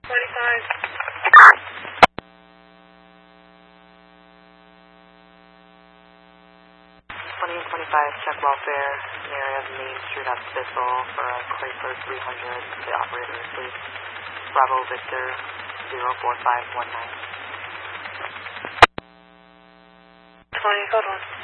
2025, check welfare, in the area of Main Street at Bissell for a Chrysler 300. The operator, please. Bravo Victor 04519. 20, code 1.